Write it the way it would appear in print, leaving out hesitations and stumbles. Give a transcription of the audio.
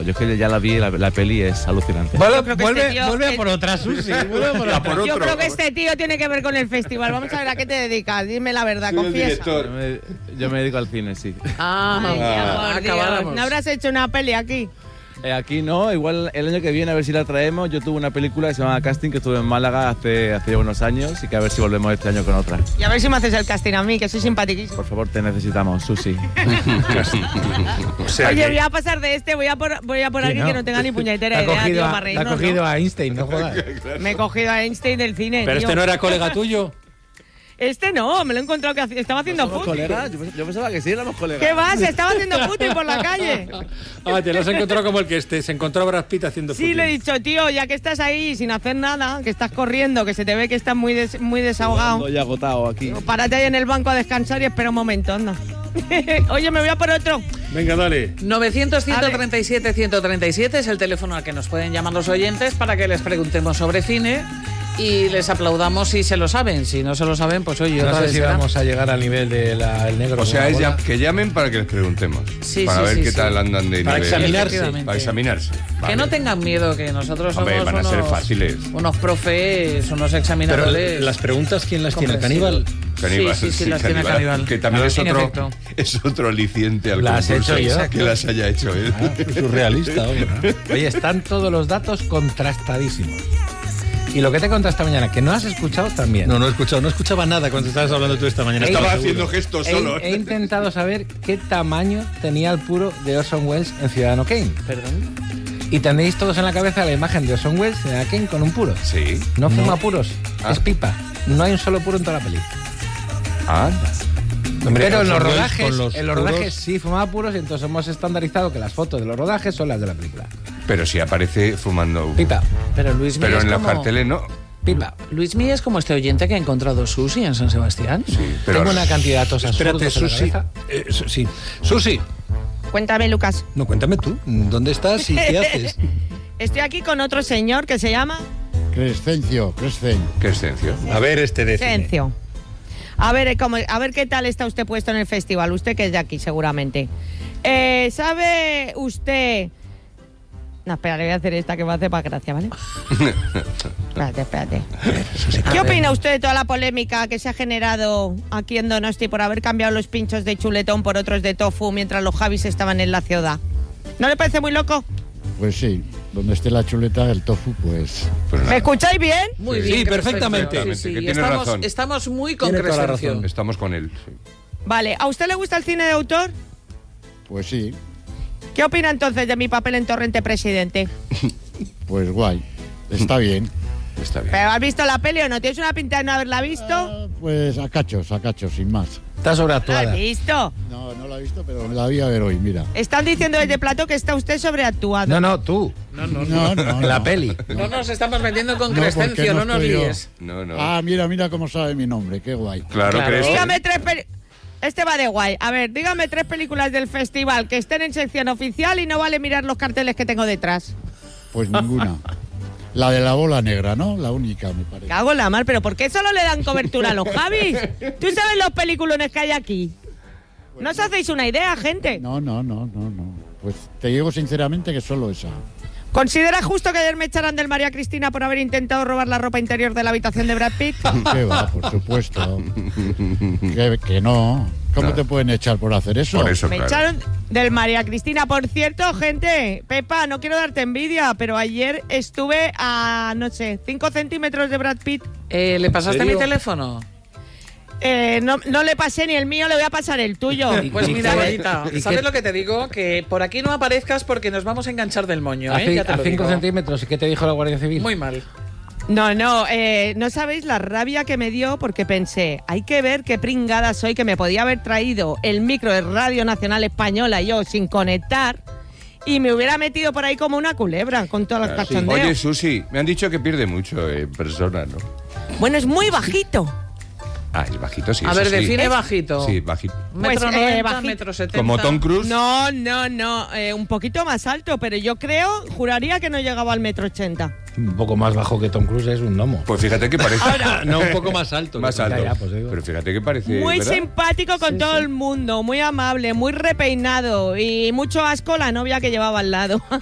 Yo es que ya la vi, la peli es alucinante. Vuelve a por otra, Susi. Yo creo que este tío tiene que ver con el festival. Vamos a ver a qué te dedicas. Dime la verdad, confiesa. Yo me dedico al cine, sí. Por Dios. ¿No habrás hecho una peli aquí? Aquí no, igual el año que viene a ver si la traemos. Yo tuve una película que se llama Casting, que estuve en Málaga hace ya unos años, y que a ver si volvemos este año con otra. Y a ver si me haces el casting a mí, que soy simpatiquísimo. Por favor, te necesitamos, Susi. Oye, voy a pasar de voy a por alguien que no tenga ni puñetera idea, tío, para reírnos. Te ha cogido a Einstein, no jodas. Me he cogido a Einstein del cine, Pero tío. este no era colega tuyo. Este no, me lo he encontrado que estaba haciendo footing. ¿Colegas? Yo pensaba que sí éramos colegas. ¿Qué vas? Estaba haciendo footing por la calle. Te lo has encontrado como el que se encontró a Brad Pitt haciendo footing. Sí, le he dicho, tío, ya que estás ahí sin hacer nada, que estás corriendo, que se te ve que estás muy desahogado. Estoy agotado aquí. Párate ahí en el banco a descansar y espera un momento, anda. Oye, me voy a por otro. Venga, dale. 900-137-137 es el teléfono al que nos pueden llamar los oyentes para que les preguntemos sobre cine y les aplaudamos si se lo saben. Si no se lo saben, pues oye, no sé si vamos a llegar al nivel del negro. O sea, que llamen para que les preguntemos. Sí, para ver qué tal andan de para nivel. Para examinarse. Vale. Que no tengan miedo, que nosotros somos van a ser fáciles. Unos profes, unos examinadores. Pero las preguntas, ¿quién las tiene? ¿Caníbal? Caníbal, sí, las tiene Caníbal. Que también es otro aliciente al las concurso. He hecho yo. Que las haya hecho él. Surrealista, hombre. Oye, están todos los datos contrastadísimos. Y lo que te he contado esta mañana, que no has escuchado también. No he escuchado, no escuchaba nada cuando estabas hablando tú esta mañana. Estaba haciendo gestos solo. He intentado saber qué tamaño tenía el puro de Orson Welles en Ciudadano Kane. ¿Perdón? Y tenéis todos en la cabeza la imagen de Orson Welles, Ciudadano Kane, con un puro. Sí. No fuma puros, es pipa. No hay un solo puro en toda la peli. Hombre, pero en los rodajes sí fumaba puros, y entonces hemos estandarizado que las fotos de los rodajes son las de la película. Pero si aparece fumando pipa. Pero en los carteles no. Pipa. Luismi es como este oyente que ha encontrado sushi en San Sebastián. Sí, pero tengo una cantidad de datos absurdos. Espérate, Susi. Sí. Susi. Cuéntame, Lucas. No, cuéntame tú. ¿Dónde estás y qué haces? Estoy aquí con otro señor que se llama... Crescencio. A ver, Crescencio. A ver qué tal está usted puesto en el festival. Usted que es de aquí, seguramente. ¿Sabe usted...? No, espera, le voy a hacer esta que me hace más gracia, ¿vale? Espérate. ¿Qué opina usted de toda la polémica que se ha generado aquí en Donosti por haber cambiado los pinchos de chuletón por otros de tofu mientras los Javis estaban en la ciudad? ¿No le parece muy loco? Pues sí, donde esté la chuleta, el tofu, pues ¿Me escucháis bien? Muy bien. Sí, perfectamente. Sí. Que tiene razón. Estamos muy con Tiene toda la Crescencio. razón. Estamos con él. Sí. Vale, ¿a usted le gusta el cine de autor? Pues sí, ¿Qué opina entonces de mi papel en Torrente Presidente? pues guay, está bien. Está bien. ¿Pero has visto la peli o no? ¿Tienes una pinta de no haberla visto? Pues a cachos, sin más. Está ¿La sobreactuada. has visto? No la he visto, pero me la voy a ver hoy, mira. Están diciendo desde Plato que está usted sobreactuado. No, tú. No. La peli. No nos estamos metiendo con No, Crescencio, porque no nos estoy yo. líes. No. Ah, mira cómo sabe mi nombre, qué guay. Claro. Dígame Este va de guay. A ver, dígame 3 películas del festival que estén en sección oficial y no vale mirar los carteles que tengo detrás. Pues ninguna. La de la bola negra, ¿no? La única, me parece. Cago en la mar, pero ¿por qué solo le dan cobertura a los Javis? ¿Tú sabes los peliculones que hay aquí? ¿No os hacéis una idea, gente? No. Pues te digo sinceramente que solo esa. ¿Considera justo que ayer me echaran del María Cristina por haber intentado robar la ropa interior de la habitación de Brad Pitt? ¿Qué va? Por supuesto. Que no. ¿Cómo te pueden echar por hacer eso? Por eso, Me claro. echaron del María Cristina. Por cierto, gente, Pepa, no quiero darte envidia, pero ayer estuve a, 5 centímetros de Brad Pitt. ¿Le pasaste ¿En serio? mi teléfono? No le pasé ni el mío, le voy a pasar el tuyo. Pues mira, qué- Guayita, y ¿sabes qué- lo que te digo? Que por aquí no aparezcas porque nos vamos a enganchar del moño, A ¿eh? Ya te lo 5 digo. centímetros. ¿Y qué te dijo la Guardia Civil? Muy mal. No sabéis la rabia que me dio porque pensé, hay que ver qué pringada soy, que me podía haber traído el micro de Radio Nacional Española yo sin conectar y me hubiera metido por ahí como una culebra con todos los cachondeos. Oye, Susi, me han dicho que pierde mucho en persona, ¿no? Bueno, es muy bajito. Ah, es bajito, sí. A eso ver, sí. define bajito. Sí, bajito. Metro Pues, 90, bajito. metro 70. Como Tom Cruise. No, un poquito más alto, pero yo juraría que no llegaba al 1,80 m. Un poco más bajo que Tom Cruise, es un gnomo. Pues fíjate que parece. No, un poco más alto. Más alto. Ya, pues digo. Pero fíjate que parece. Muy ¿verdad? simpático con todo el mundo, muy amable, muy repeinado y mucho asco la novia que llevaba al lado.